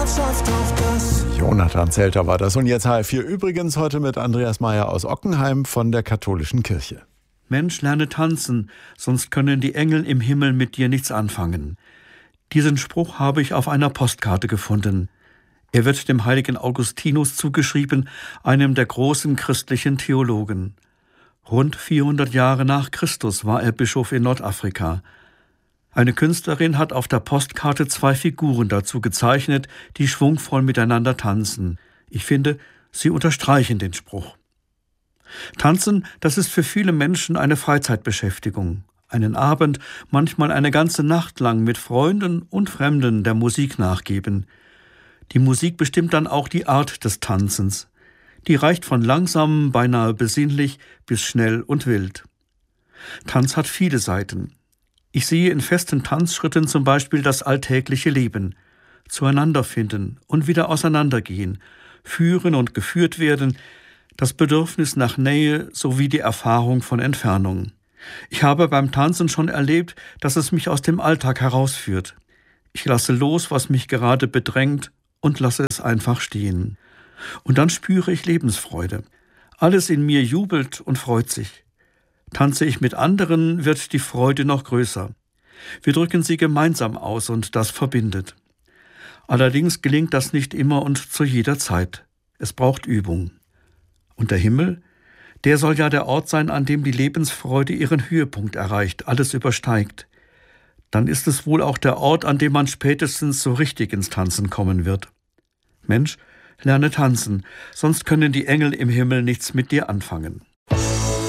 Bereitschaft auf das. Jonathan Zelter war das. Und jetzt HR4 übrigens heute mit Andreas Meyer aus Ockenheim von der Katholischen Kirche. Mensch, lerne tanzen, sonst können die Engel im Himmel mit dir nichts anfangen. Diesen Spruch habe ich auf einer Postkarte gefunden. Er wird dem heiligen Augustinus zugeschrieben, einem der großen christlichen Theologen. Rund 400 Jahre nach Christus war er Bischof in Nordafrika. Eine Künstlerin hat auf der Postkarte 2 Figuren dazu gezeichnet, die schwungvoll miteinander tanzen. Ich finde, sie unterstreichen den Spruch. Tanzen, das ist für viele Menschen eine Freizeitbeschäftigung. Einen Abend, manchmal eine ganze Nacht lang mit Freunden und Fremden der Musik nachgeben. Die Musik bestimmt dann auch die Art des Tanzens. Die reicht von langsam, beinahe besinnlich bis schnell und wild. Tanz hat viele Seiten. Ich sehe in festen Tanzschritten zum Beispiel das alltägliche Leben. Zueinander finden und wieder auseinandergehen, führen und geführt werden, das Bedürfnis nach Nähe sowie die Erfahrung von Entfernung. Ich habe beim Tanzen schon erlebt, dass es mich aus dem Alltag herausführt. Ich lasse los, was mich gerade bedrängt, und lasse es einfach stehen. Und dann spüre ich Lebensfreude. Alles in mir jubelt und freut sich. Tanze ich mit anderen, wird die Freude noch größer. Wir drücken sie gemeinsam aus und das verbindet. Allerdings gelingt das nicht immer und zu jeder Zeit. Es braucht Übung. Und der Himmel? Der soll ja der Ort sein, an dem die Lebensfreude ihren Höhepunkt erreicht, alles übersteigt. Dann ist es wohl auch der Ort, an dem man spätestens so richtig ins Tanzen kommen wird. Mensch, lerne tanzen, sonst können die Engel im Himmel nichts mit dir anfangen.